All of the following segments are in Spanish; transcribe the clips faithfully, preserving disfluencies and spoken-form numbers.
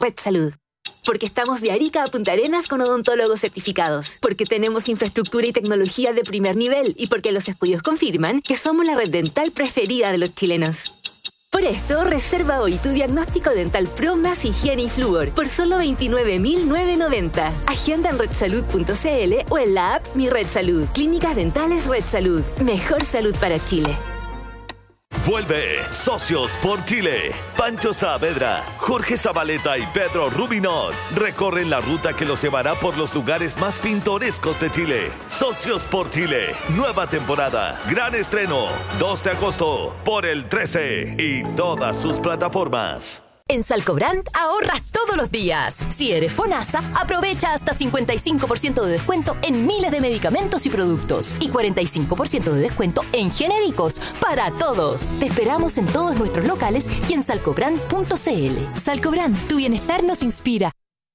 Red Salud. Porque estamos de Arica a Punta Arenas con odontólogos certificados. Porque tenemos infraestructura y tecnología de primer nivel. Y porque los estudios confirman que somos la red dental preferida de los chilenos. Por esto, reserva hoy tu diagnóstico dental Pro más higiene y flúor por solo veintinueve mil novecientos noventa. Agenda en red salud punto c l o en la app Mi Red Salud. Clínicas Dentales Red Salud. Mejor salud para Chile. Vuelve Socios por Chile. Pancho Saavedra, Jorge Zabaleta y Pedro Rubinot recorren la ruta que los llevará por los lugares más pintorescos de Chile. Socios por Chile, nueva temporada, gran estreno, dos de agosto, por el trece y todas sus plataformas. En Salcobrand ahorras todos los días. Si eres FONASA, aprovecha hasta cincuenta y cinco por ciento de descuento en miles de medicamentos y productos y cuarenta y cinco por ciento de descuento en genéricos para todos. Te esperamos en todos nuestros locales y en salcobrand punto c l. Salcobrand, tu bienestar nos inspira.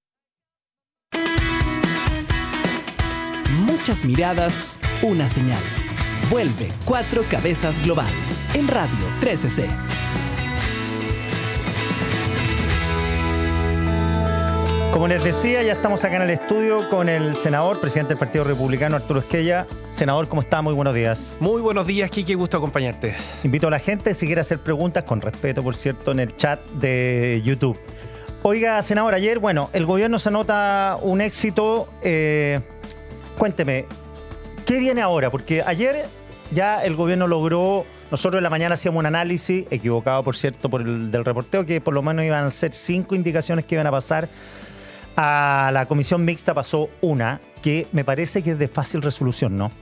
Muchas miradas, una señal. Vuelve Cuatro Cabezas Global en Radio trece C. Como les decía, ya estamos acá en el estudio con el senador, presidente del Partido Republicano, Arturo Esquella. Senador, ¿cómo está? Muy buenos días. Muy buenos días, Kiki, gusto acompañarte. Invito a la gente, si quiere hacer preguntas, con respeto, por cierto, en el chat de YouTube. Oiga, senador, ayer, bueno, el gobierno se anota un éxito. Eh, cuénteme, ¿qué viene ahora? Porque ayer ya el gobierno logró... Nosotros en la mañana hacíamos un análisis, equivocado, por cierto, por el del reporteo, que por lo menos iban a ser cinco indicaciones que iban a pasar. A la comisión mixta pasó una que me parece que es de fácil resolución, ¿no?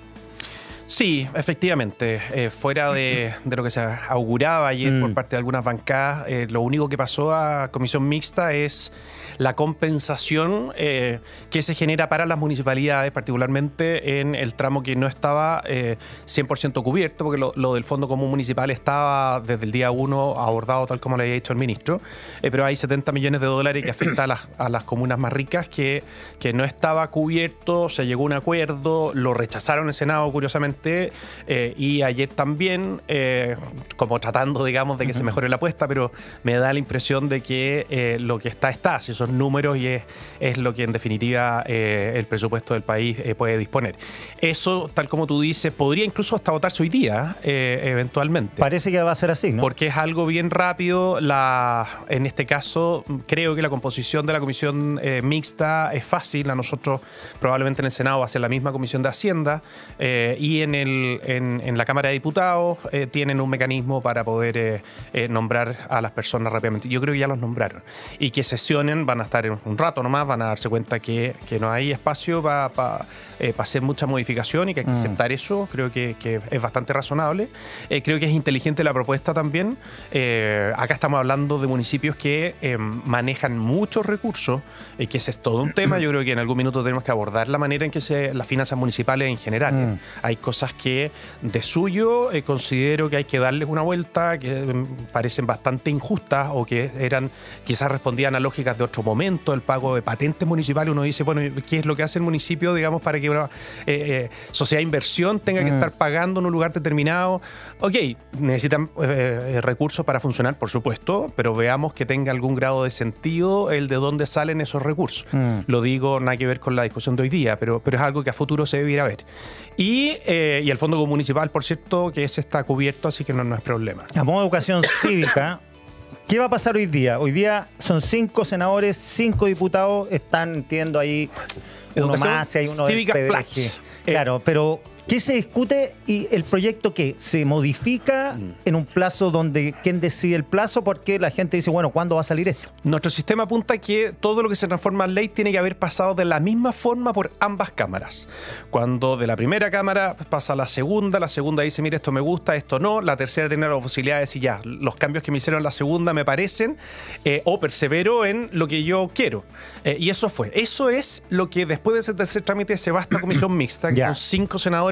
Sí, efectivamente. Eh, fuera de, de lo que se auguraba ayer mm. por parte de algunas bancadas, eh, lo único que pasó a comisión mixta es la compensación eh, que se genera para las municipalidades, particularmente en el tramo que no estaba eh, cien por ciento cubierto, porque lo, lo del Fondo Común Municipal estaba desde el día uno abordado tal como le había dicho el ministro, eh, pero hay setenta millones de dólares que afecta a las, a las comunas más ricas que, que no estaba cubierto, se llegó a un acuerdo, lo rechazaron en el Senado, curiosamente, eh, y ayer también, eh, como tratando, digamos, de que uh-huh. se mejore la apuesta, pero me da la impresión de que eh, lo que está, está, si son números y es, es lo que en definitiva eh, el presupuesto del país eh, puede disponer. Eso, tal como tú dices, podría incluso hasta votarse hoy día, eh, eventualmente. Parece que va a ser así, ¿no? Porque es algo bien rápido. La, en este caso, creo que la composición de la comisión eh, mixta es fácil. A nosotros, probablemente en el Senado va a ser la misma comisión de Hacienda eh, y en, el, en, en la Cámara de Diputados eh, tienen un mecanismo para poder eh, eh, nombrar a las personas rápidamente. Yo creo que ya los nombraron. Y que sesionen, van a estar en un rato nomás, van a darse cuenta que, que no hay espacio para pa, eh, pa hacer mucha modificación y que hay que mm. aceptar eso. Creo que, que es bastante razonable. Eh, creo que es inteligente la propuesta también. Eh, acá estamos hablando de municipios que eh, manejan muchos recursos, eh, que ese es todo un tema. Yo creo que en algún minuto tenemos que abordar la manera en que se las finanzas municipales en general. Mm. Hay cosas que de suyo eh, considero que hay que darles una vuelta, que eh, parecen bastante injustas o que eran quizás respondían a lógicas de otro momento, el pago de patentes municipales. Uno dice, bueno, ¿qué es lo que hace el municipio, digamos, para que una eh, eh, sociedad de inversión tenga que mm. estar pagando en un lugar determinado? Ok, necesitan eh, recursos para funcionar, por supuesto, pero veamos que tenga algún grado de sentido el de dónde salen esos recursos. Mm. Lo digo, nada que ver con la discusión de hoy día, pero, pero es algo que a futuro se debiera ver. Y, eh, y el Fondo Común Municipal, por cierto, que ese está cubierto, así que no, no es problema. A modo de educación cívica, ¿qué va a pasar hoy día? Hoy día son cinco senadores, cinco diputados, están, entiendo, ahí uno educación más, y hay uno cívica del P D G. Claro, pero ¿qué se discute y el proyecto qué? ¿Se modifica mm. en un plazo donde quién decide el plazo? Porque la gente dice, bueno, ¿cuándo va a salir esto? Nuestro sistema apunta que todo lo que se transforma en ley tiene que haber pasado de la misma forma por ambas cámaras. Cuando de la primera cámara pasa a la segunda, la segunda dice, mire, esto me gusta, esto no, la tercera tiene la posibilidad de decir, ya, los cambios que me hicieron en la segunda me parecen, eh, o persevero en lo que yo quiero. Eh, y eso fue. Eso es lo que después de ese tercer trámite se va a esta comisión mixta, que son cinco senadores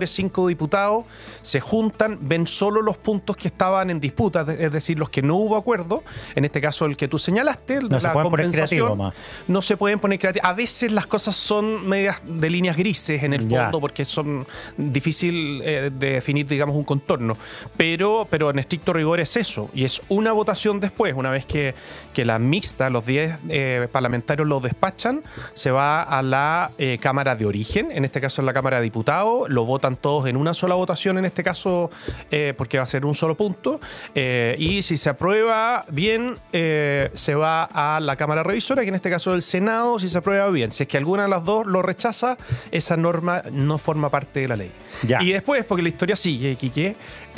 senadores, cinco diputados, se juntan, ven solo los puntos que estaban en disputa, es decir, los que no hubo acuerdo, en este caso el que tú señalaste, no se la pueden poner compensación, creativos más. no se pueden poner creativos. A veces las cosas son medias de líneas grises en el fondo, Ya. porque son difícil eh, de definir, digamos, un contorno, pero, pero en estricto rigor es eso, y es una votación después, una vez que, que la mixta, los diez eh, parlamentarios lo despachan, se va a la eh, Cámara de Origen, en este caso es la Cámara de Diputados, lo votan todos en una sola votación, en este caso, eh, porque va a ser un solo punto, eh, y si se aprueba bien, eh, se va a la Cámara Revisora, que en este caso es el Senado, si se aprueba bien. Si es que alguna de las dos lo rechaza, esa norma no forma parte de la ley. Ya. Y después, porque la historia sigue, Quique,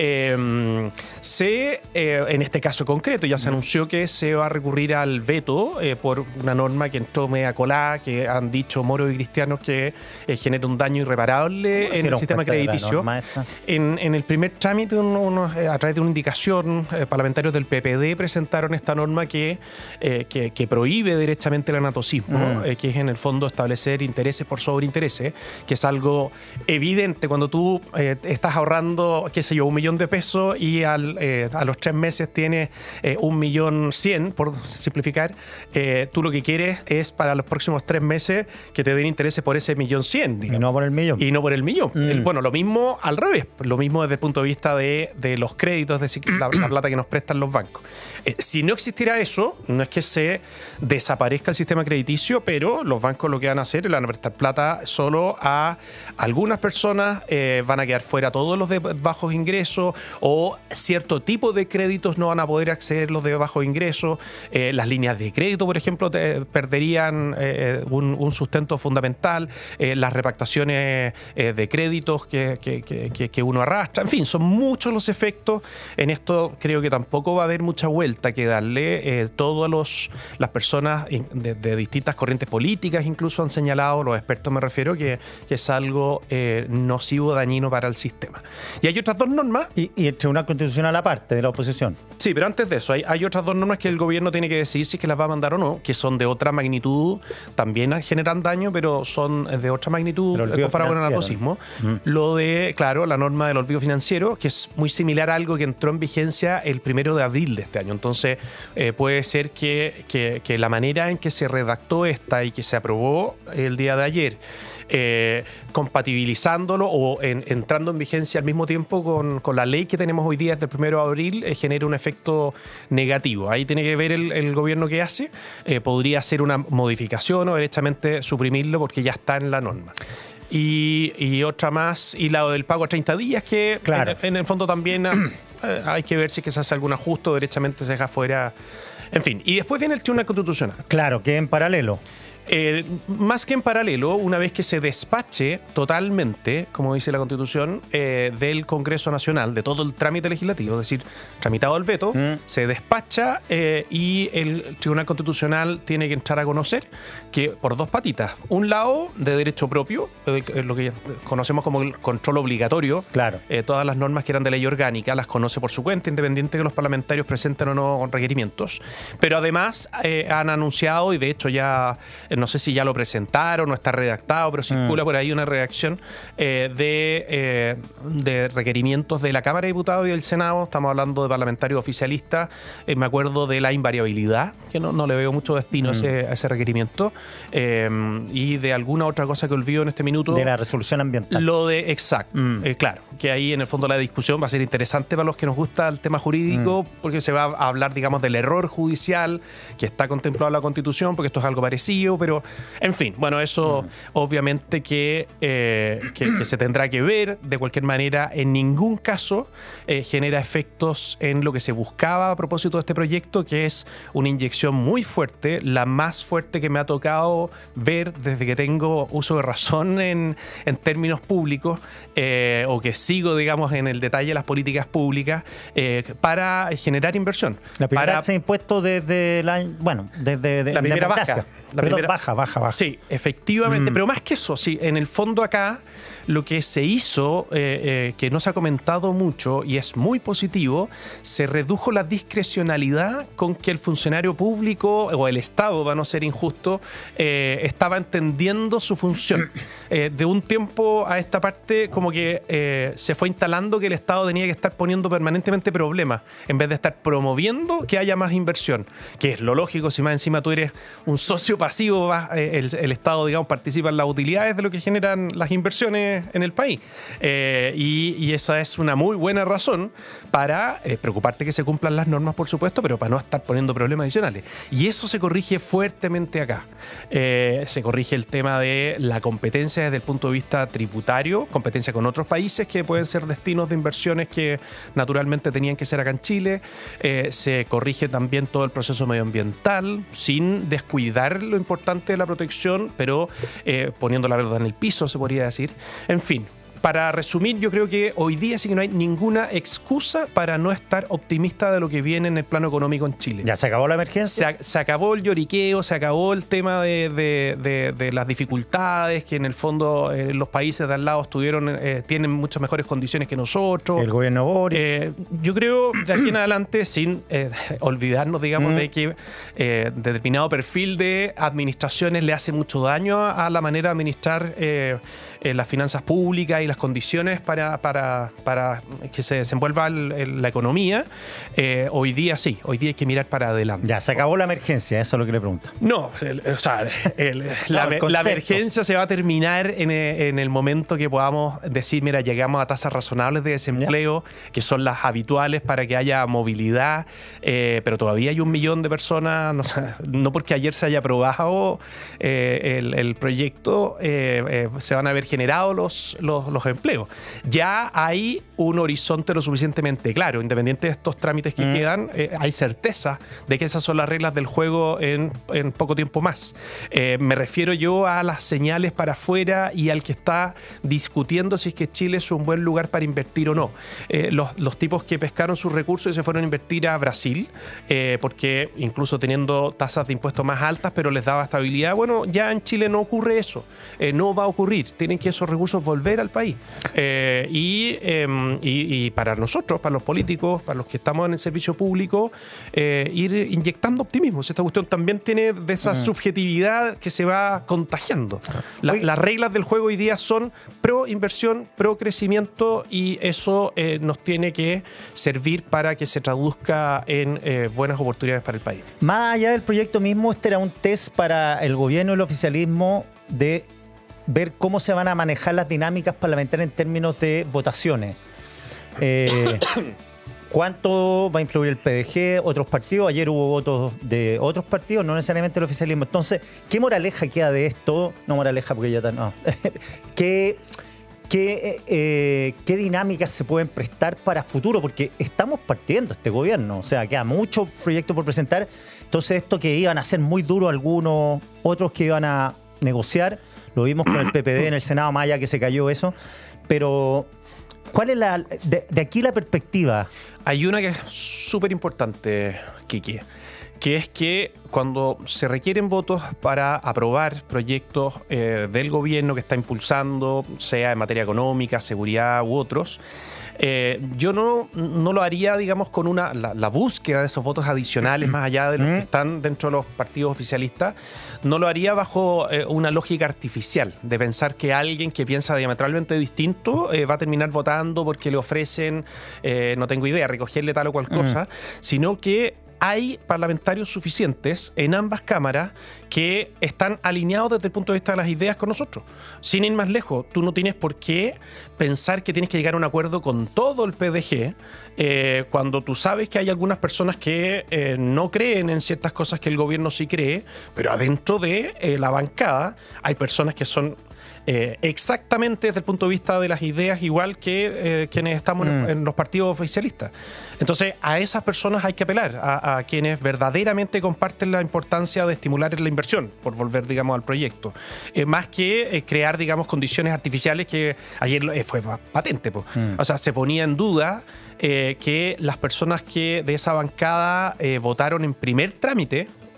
eh, se, eh, en este caso concreto, ya se anunció que se va a recurrir al veto eh, por una norma que entró media colada, que han dicho moros y cristianos que eh, genera un daño irreparable en el sistema crediticio. En, en el primer trámite, uno, uno, eh, a través de una indicación, eh, parlamentarios del P P D presentaron esta norma que, eh, que, que prohíbe derechamente el anatocismo, mm. eh, que es en el fondo establecer intereses por sobre intereses, que es algo evidente cuando tú eh, estás ahorrando, qué sé yo, un millón de pesos y al, eh, a los tres meses tienes eh, un millón cien, por simplificar, eh, tú lo que quieres es para los próximos tres meses que te den intereses por ese millón cien, digamos. Y no por el millón. Y no por el millón. Mm. El, bueno, lo mismo al revés, lo mismo desde el punto de vista de, de los créditos, es decir, la, la plata que nos prestan los bancos. Eh, si no existiera eso, no es que se desaparezca el sistema crediticio, pero los bancos lo que van a hacer es van a prestar plata solo a algunas personas, eh, van a quedar fuera todos los de bajos ingresos, o cierto tipo de créditos no van a poder acceder los de bajos ingresos. Eh, las líneas de crédito, por ejemplo, te, perderían eh, un, un sustento fundamental. Eh, las repactaciones eh, de créditos que, que, que, que uno arrastra. En fin, son muchos los efectos. En esto creo que tampoco va a haber mucha vuelta que darle. Eh, todas los, las personas de, de distintas corrientes políticas incluso han señalado, los expertos me refiero, que, que es algo eh, nocivo, dañino para el sistema. Y hay otras dos normas. Y, y el Tribunal Constitucional aparte de la oposición. Sí, pero antes de eso, hay, hay otras dos normas que el gobierno tiene que decidir si es que las va a mandar o no, que son de otra magnitud, también generan daño, pero son de otra magnitud comparado con el anatocismo. Mm. Lo de, claro, la norma del olvido financiero, que es muy similar a algo que entró en vigencia el primero de abril de este año. Entonces, eh, puede ser que, que, que la manera en que se redactó esta y que se aprobó el día de ayer, Eh, compatibilizándolo o en, entrando en vigencia al mismo tiempo con, con la ley que tenemos hoy día desde el primero de abril, eh, genera un efecto negativo. Ahí tiene que ver el, el gobierno qué hace. Eh, podría hacer una modificación o directamente suprimirlo porque ya está en la norma. Y, y otra más, y la del pago a treinta días, que claro. en, en el fondo también eh, hay que ver si es que se hace algún ajuste o derechamente se deja fuera. En fin, y después viene el Tribunal Constitucional. Claro, que en paralelo. Eh, más que en paralelo, una vez que se despache totalmente, como dice la Constitución, eh, del Congreso Nacional, de todo el trámite legislativo, es decir, tramitado el veto, mm. se despacha eh, y el Tribunal Constitucional tiene que entrar a conocer que por dos patitas, un lado de derecho propio, eh, lo que conocemos como el control obligatorio, claro. eh, todas las normas que eran de ley orgánica las conoce por su cuenta, independiente de que los parlamentarios presenten o no requerimientos, pero además eh, han anunciado, y de hecho ya no sé si ya lo presentaron o está redactado, pero circula mm. por ahí una redacción eh, de, eh, de requerimientos de la Cámara de Diputados y del Senado. Estamos hablando de parlamentarios oficialistas. Eh, me acuerdo de la invariabilidad, que no, no le veo mucho destino mm. a, ese, a ese requerimiento, eh, y de alguna otra cosa que olvido en este minuto. De la resolución ambiental. Lo de, exacto, mm. eh, claro, que ahí en el fondo la discusión va a ser interesante para los que nos gusta el tema jurídico, mm. porque se va a hablar, digamos, del error judicial que está contemplado en la Constitución, porque esto es algo parecido, pero en fin, bueno, eso mm. obviamente que, eh, que, que se tendrá que ver. De cualquier manera, en ningún caso eh, genera efectos en lo que se buscaba a propósito de este proyecto, que es una inyección muy fuerte, la más fuerte que me ha tocado ver desde que tengo uso de razón en, en términos públicos, eh, o que sigo, digamos, en el detalle de las políticas públicas, eh, para generar inversión. La primera para, se ha impuesto desde la, bueno, desde de, la primera vaca. La Perdón, primera, baja, baja, baja. Sí, efectivamente, Mm. pero más que eso, sí, en el fondo acá lo que se hizo, eh, eh, que no se ha comentado mucho y es muy positivo, se redujo la discrecionalidad con que el funcionario público o el Estado, para no ser injusto, eh, estaba entendiendo su función. Eh, de un tiempo a esta parte como que eh, se fue instalando que el Estado tenía que estar poniendo permanentemente problemas en vez de estar promoviendo que haya más inversión, que es lo lógico. Si más encima tú eres un socio pasivo, vas, eh, el, el Estado, digamos, participa en las utilidades de lo que generan las inversiones en el país. Eh, y, y esa es una muy buena razón para eh, preocuparte que se cumplan las normas, por supuesto, pero para no estar poniendo problemas adicionales. Y eso se corrige fuertemente acá. Eh, se corrige el tema de la competencia desde el punto de vista tributario, competencia con otros países que pueden ser destinos de inversiones que naturalmente tenían que ser acá en Chile. Eh, se corrige también todo el proceso medioambiental, sin descuidar lo importante de la protección, pero eh, poniendo la verdad en el piso, se podría decir. En fin, para resumir, yo creo que hoy día sí que no hay ninguna excusa para no estar optimista de lo que viene en el plano económico en Chile. ¿Ya se acabó la emergencia? Se, se acabó el lloriqueo, se acabó el tema de, de, de, de las dificultades, que en el fondo eh, los países de al lado estuvieron, eh, tienen muchas mejores condiciones que nosotros. El gobierno Boric. Eh, yo creo, de aquí en adelante, sin eh, olvidarnos, digamos, Mm. de que eh, determinado perfil de administraciones le hace mucho daño a la manera de administrar eh, eh, las finanzas públicas y las condiciones para, para, para que se desenvuelva el, el, la economía. Eh, hoy día sí, hoy día hay que mirar para adelante. Ya, se acabó la emergencia, eso es lo que le pregunto. No, el, o sea, el, la, No, el la concepto. emergencia se va a terminar en, en el momento que podamos decir, mira, llegamos a tasas razonables de desempleo, que son las habituales para que haya movilidad, eh, pero todavía hay un millón de personas, no, no porque ayer se haya aprobado eh, el, el proyecto, eh, eh, se van a haber generado los, los, los empleos. Ya hay un horizonte lo suficientemente claro, independiente de estos trámites que mm. quedan, eh, hay certeza de que esas son las reglas del juego en, en poco tiempo más. Eh, me refiero yo a las señales para afuera y al que está discutiendo si es que Chile es un buen lugar para invertir o no. Eh, los, los tipos que pescaron sus recursos y se fueron a invertir a Brasil, eh, porque incluso teniendo tasas de impuestos más altas, pero les daba estabilidad, bueno, ya en Chile no ocurre eso, eh, no va a ocurrir, tienen que esos recursos volver al país. Eh, y, eh, y, y para nosotros, para los políticos, para los que estamos en el servicio público, eh, ir inyectando optimismo. Esta cuestión también tiene de esa mm. subjetividad que se va contagiando. La, las reglas del juego hoy día son pro inversión, pro crecimiento, y eso eh, nos tiene que servir para que se traduzca en eh, buenas oportunidades para el país. Más allá del proyecto mismo, este era un test para el gobierno y el oficialismo de ver cómo se van a manejar las dinámicas parlamentarias en términos de votaciones. Eh, ¿Cuánto va a influir el P D G, otros partidos? Ayer hubo votos de otros partidos, no necesariamente el oficialismo. Entonces, ¿qué moraleja queda de esto? No moraleja porque ya está... No. ¿Qué, qué, eh, ¿Qué dinámicas se pueden prestar para futuro? Porque estamos partiendo este gobierno. O sea, queda mucho proyecto por presentar. Entonces, esto que iban a ser muy duro algunos, otros que iban a negociar, lo vimos con el P P D en el Senado, más allá que se cayó eso. Pero, ¿cuál es la de, de aquí la perspectiva? Hay una que es súper importante, Kiki, que es que cuando se requieren votos para aprobar proyectos eh, del gobierno que está impulsando, sea en materia económica, seguridad u otros, eh, yo no, no lo haría, digamos, con una la, la búsqueda de esos votos adicionales más allá de los que están dentro de los partidos oficialistas, no lo haría bajo eh, una lógica artificial de pensar que alguien que piensa diametralmente distinto eh, va a terminar votando porque le ofrecen, eh, no tengo idea, recogerle tal o cual cosa, sino que hay parlamentarios suficientes en ambas cámaras que están alineados desde el punto de vista de las ideas con nosotros. Sin ir más lejos, tú no tienes por qué pensar que tienes que llegar a un acuerdo con todo el P D G eh, cuando tú sabes que hay algunas personas que eh, no creen en ciertas cosas que el gobierno sí cree, pero adentro de eh, la bancada hay personas que son Eh, exactamente desde el punto de vista de las ideas, igual que eh, quienes estamos mm. en, en los partidos oficialistas. Entonces, a esas personas hay que apelar, a, a quienes verdaderamente comparten la importancia de estimular la inversión, por volver, digamos, al proyecto. Eh, más que eh, crear, digamos, condiciones artificiales que ayer eh, fue patente. Po. Mm. O sea, se ponía en duda eh, que las personas que de esa bancada eh, votaron en primer trámite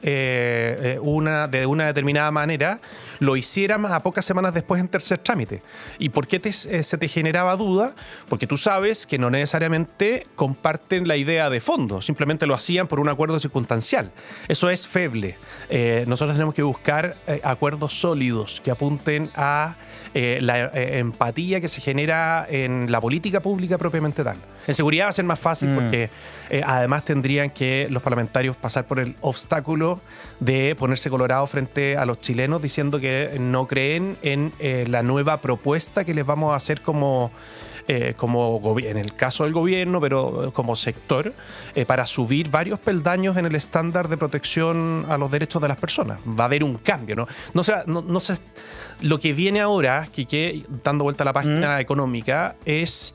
eh, eh, una, de una determinada manera, lo hicieran a pocas semanas después en tercer trámite. ¿Y por qué te, eh, se te generaba duda? Porque tú sabes que no necesariamente comparten la idea de fondo, simplemente lo hacían por un acuerdo circunstancial. Eso es feble. Eh, nosotros tenemos que buscar eh, acuerdos sólidos que apunten a eh, la eh, empatía que se genera en la política pública propiamente tal. En seguridad va a ser más fácil mm. porque eh, además tendrían que los parlamentarios pasar por el obstáculo de ponerse colorado frente a los chilenos diciendo que no creen en eh, la nueva propuesta que les vamos a hacer como, eh, como en el caso del gobierno, pero como sector, eh, para subir varios peldaños en el estándar de protección a los derechos de las personas. Va a haber un cambio, ¿no? No sé, no, no sé lo que viene ahora, Quique, dando vuelta a la página mm. económica, es...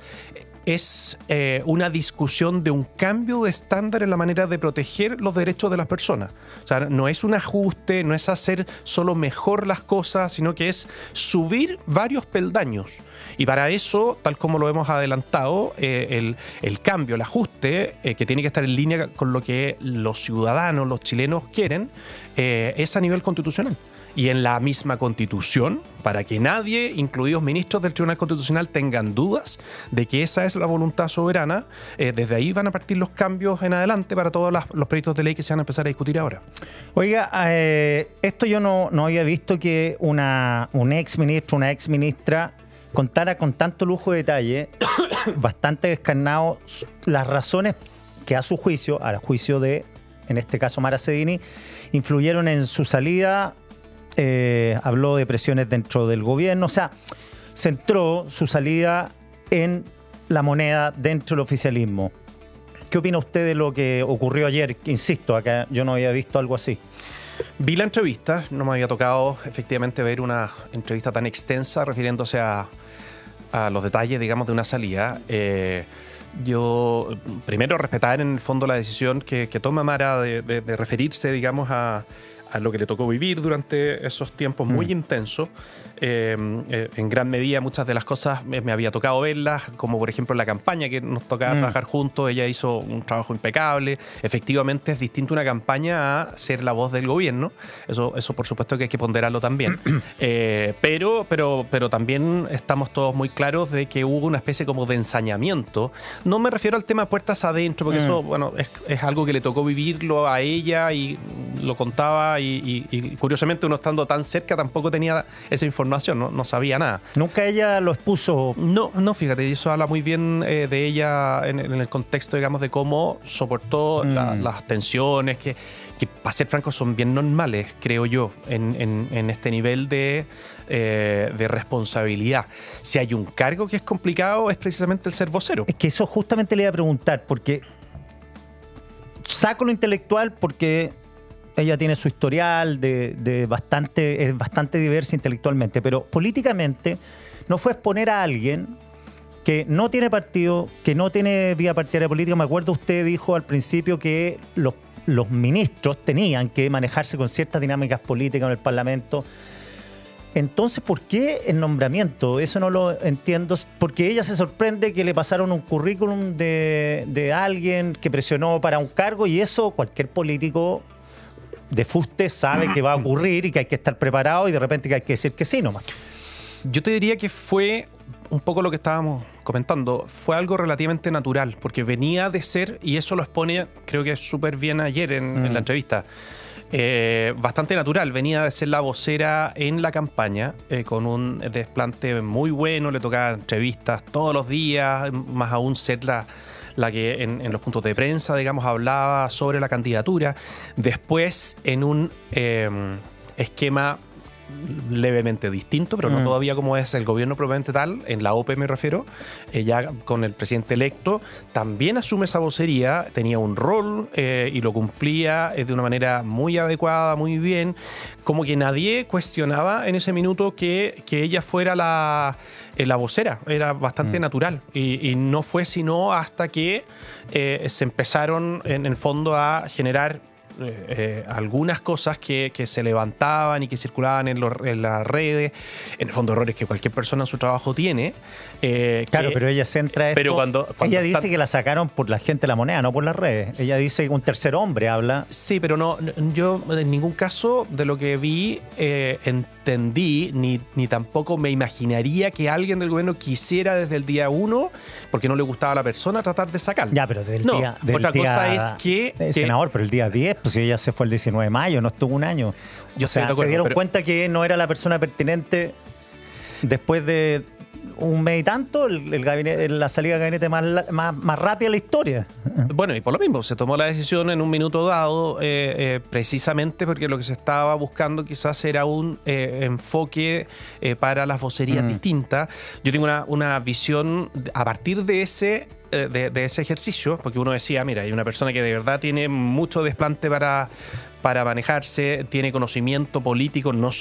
es eh, una discusión de un cambio de estándar en la manera de proteger los derechos de las personas. O sea, no es un ajuste, no es hacer solo mejor las cosas, sino que es subir varios peldaños. Y para eso, tal como lo hemos adelantado, eh, el, el cambio, el ajuste, eh, que tiene que estar en línea con lo que los ciudadanos, los chilenos quieren, eh, es a nivel constitucional. Y en la misma Constitución, para que nadie, incluidos ministros del Tribunal Constitucional, tengan dudas de que esa es la voluntad soberana, eh, desde ahí van a partir los cambios en adelante para todos las, los proyectos de ley que se van a empezar a discutir ahora. Oiga, eh, esto yo no, no había visto que una, un ex ministro, una ex ministra contara con tanto lujo de detalle, bastante descarnado, las razones que a su juicio, a juicio de, en este caso, Mara Cedini, influyeron en su salida. Eh, habló de presiones dentro del gobierno, o sea, centró su salida en la moneda dentro del oficialismo. ¿Qué opina usted de lo que ocurrió ayer? Insisto, acá yo no había visto algo así. Vi la entrevista, no me había tocado efectivamente ver una entrevista tan extensa refiriéndose a, a los detalles, digamos, de una salida. Eh, yo, primero, respetar en el fondo la decisión que, que toma Mara de, de, de referirse, digamos, a a lo que le tocó vivir durante esos tiempos muy mm. intensos. Eh, eh, en gran medida muchas de las cosas me, me había tocado verlas, como por ejemplo la campaña que nos tocaba mm. trabajar juntos. Ella hizo un trabajo impecable. Efectivamente es distinto una campaña a ser la voz del gobierno. Eso, eso por supuesto que hay que ponderarlo también. eh, pero, pero, pero también estamos todos muy claros de que hubo una especie como de ensañamiento. No me refiero al tema puertas adentro, porque mm. eso bueno, es, es algo que le tocó vivirlo a ella y lo contaba. Y, y, y curiosamente uno estando tan cerca tampoco tenía esa información, no, no sabía nada. ¿Nunca ella lo expuso? No, no, fíjate, eso habla muy bien eh, de ella en, en el contexto, digamos, de cómo soportó mm. la, las tensiones, que, que para ser franco son bien normales, creo yo, en, en, en este nivel de, eh, de responsabilidad. Si hay un cargo que es complicado es precisamente el ser vocero. Es que eso justamente le iba a preguntar, porque saco lo intelectual porque ella tiene su historial de, de bastante, es bastante diversa intelectualmente, pero políticamente no fue exponer a alguien que no tiene partido, que no tiene vía partidaria política. Me acuerdo usted dijo al principio que los, los ministros tenían que manejarse con ciertas dinámicas políticas en el Parlamento. Entonces, ¿por qué el nombramiento? Eso no lo entiendo, porque ella se sorprende que le pasaron un currículum de, de alguien que presionó para un cargo, y eso cualquier político de fuste sabe que va a ocurrir y que hay que estar preparado, y de repente que hay que decir que sí nomás. Yo te diría que fue un poco lo que estábamos comentando, fue algo relativamente natural, porque venía de ser, y eso lo expone, creo que súper bien ayer en, mm. en la entrevista, eh, bastante natural, venía de ser la vocera en la campaña, eh, con un desplante muy bueno, le tocaba entrevistas todos los días, más aún ser la... la que en, en los puntos de prensa, digamos, hablaba sobre la candidatura. Después, en un eh, esquema levemente distinto, pero mm. no todavía como es el gobierno propiamente tal, en la O P E me refiero, eh, ya con el presidente electo, también asume esa vocería, tenía un rol eh, y lo cumplía eh, de una manera muy adecuada, muy bien, como que nadie cuestionaba en ese minuto que, que ella fuera la, eh, la vocera, era bastante mm. natural, y, y no fue sino hasta que eh, se empezaron en el fondo a generar eh, eh, algunas cosas que, que se levantaban y que circulaban en, los, en las redes, en el fondo errores que cualquier persona en su trabajo tiene. Eh, Claro, que, pero ella centra esto. pero cuando, cuando ella dice están- que la sacaron por la gente de la moneda, no por las redes. Ella dice que un tercer hombre habla. Sí, pero no, no- yo en ningún caso de lo que vi eh, entendí, ni, ni tampoco me imaginaría que alguien del gobierno quisiera desde el día uno, porque no le gustaba a la persona, tratar de sacarla. Ya, pero del No, día. Del otra día- cosa es que- eh, que- senador, pero el día diez, pues si ella se fue el diecinueve de mayo, no estuvo un año. Yo o sea, estoy de acuerdo, se dieron pero- cuenta que no era la persona pertinente después de un mes y tanto, el, el gabinete, la salida del gabinete más, la- más, más rápida de la historia. Bueno, y por lo mismo, se tomó la decisión en un minuto dado, eh, eh, precisamente porque lo que se estaba buscando quizás era un eh, enfoque eh, para las vocerías Mm. distintas. Yo tengo una, una visión a partir de ese, eh, de, de ese ejercicio, porque uno decía, mira, hay una persona que de verdad tiene mucho desplante para, para manejarse, tiene conocimiento político, no